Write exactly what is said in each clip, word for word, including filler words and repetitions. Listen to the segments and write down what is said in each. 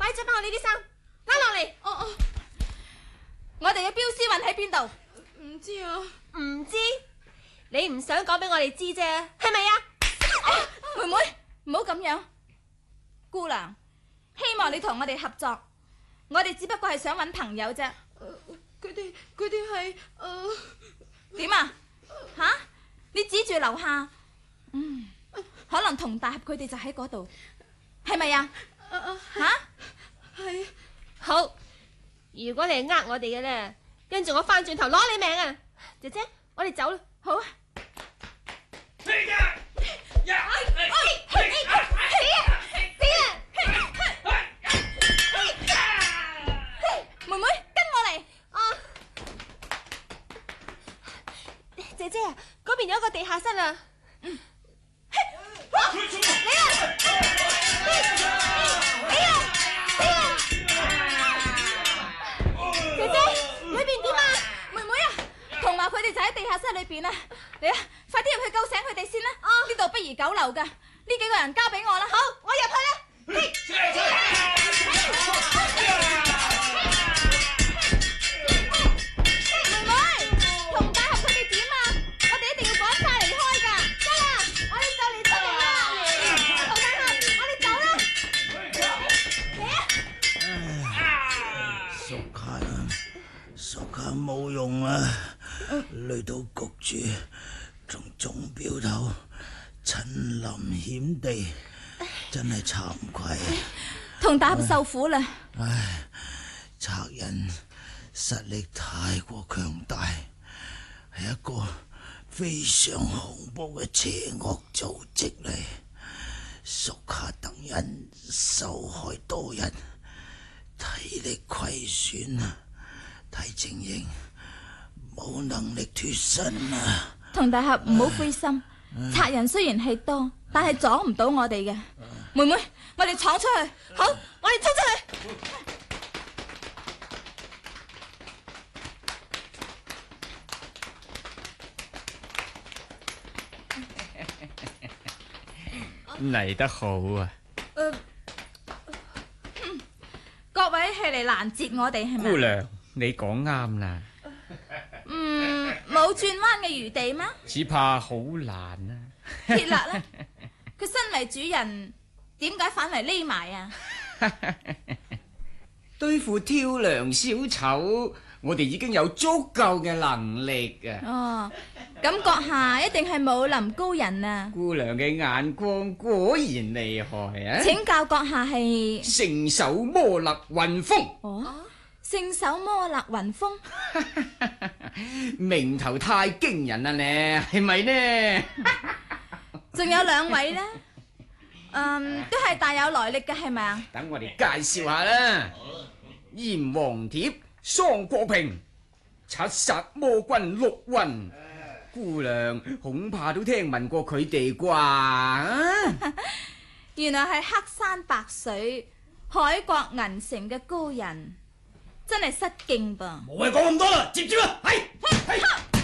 快着翻我哋啲衫，拉落嚟。 哦哦， 我哋嘅標師運喺邊度？ 唔知啊。 唔知？你唔想講俾我哋知啫，係咪啊？ 妹妹，唔好咁樣。姑娘，希望你同我哋合作，我哋只不過係想揾朋友啫。佢哋佢哋係誒點啊？吓？你指住樓下，嗯，可能同大俠佢哋就喺嗰度，係咪啊？吓？係。 好，如果你係呃我哋嘅咧，跟住我翻轉頭攞你命啊！姐姐，我哋走啦。 好啊。妹妹，跟我嚟。 啊，姐姐啊，嗰邊有一個地下室啊。嗯。你啊！你啊！你啊！姐姐，裏邊點啊？ 妹妹啊，同埋佢哋就喺地下室裏邊啊！你啊，快啲入去救醒佢哋先啦！呢度不宜久留噶，呢幾個人交俾我啦。好，我入去啦。妹妹，同大俠佢哋點啊？我哋一定要趕晒離開噶。得啦，我哋就嚟得嚟啦。同大俠，我哋走啦。嚟啊！ 熟客啊，熟客冇用啊，累到焗住，仲中標頭，親臨險地，真係慚愧啊！ 同大俠受苦啦。 唉，賊人實力太過強大，係一個非常恐怖嘅邪惡組織嚟。熟客等人受害多日，體力虧損啊，睇情形冇能力脫身啊！ 同大俠唔好灰心，賊人雖然係多，但係阻唔到我哋嘅。妹妹，我哋闖出去。好，我哋衝出去。 嚟得好啊！ 呃嗯、各位係嚟攔截我哋係咪？ 姑娘，你講啱啦。 嗯，冇轉彎嘅餘地咩？ 只怕好難啊！ 鐵勒呢？佢身為主人，點解反為匿埋啊？ 對付跳梁小丑，我哋已經有足夠嘅能力啊！ 哦，咁閣下一定係武林高人啊！ 姑娘嘅眼光果然厲害啊！ 請教閣下係聖手摩勒雲風。 哦，聖手摩勒雲風， 名頭太驚人啦，呢係咪呢？ 仲有兩位呢？嗯，都係大有來歷嘅，係咪啊？ 等我哋介紹下啦。閻王帖、桑國平、七殺魔君陸雲，姑娘恐怕都聽聞過佢哋啩？ 原來係黑山白水、海角銀城嘅高人，真係失敬噃！ 冇謂講咁多啦，接住啦，係係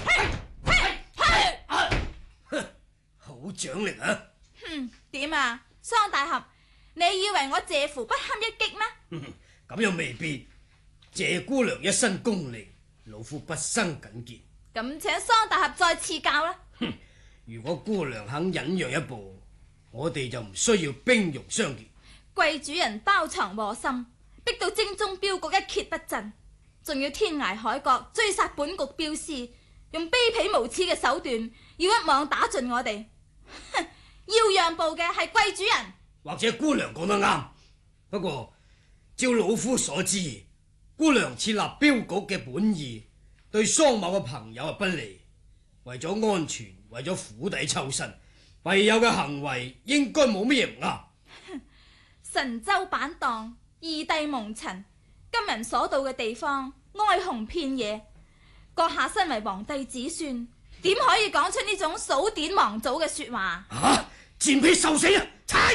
係，好掌力啊！ 哼，點啊，桑大俠，你以為我謝父不堪一擊咩？ 咁又未必，謝姑娘一身功力，老夫不生謹見。 咁請桑大俠再賜教啦。 哼，如果姑娘肯忍讓一步，我哋就唔需要兵戎相見。 貴主人包藏禍心，逼到精忠標局一蹶不振，仲要天涯海角追殺本局標師，用卑鄙無恥嘅手段，要一網打盡我哋。哼，要讓步嘅係貴主人。 或者姑娘講得啱，不過照老夫所知，姑娘設立標局嘅本意對桑某嘅朋友係不利，為咗安全，為咗釜底抽薪，敝友嘅行為應該冇乜嘢唔啱。 神州板蕩，異地蒙塵，金人所到嘅地方，哀鴻遍野。閣下身為皇帝子孫，點可以講出呢種數典忘祖嘅說話？ 吓、啊，賤婢受死啊！踩！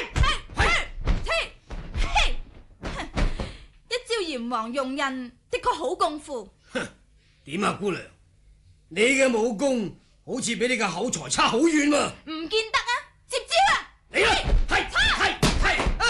一招閻王用印，的確好功夫。 哼，點啊，姑娘，你嘅武功好似比你嘅口才差好遠啊！ 唔見得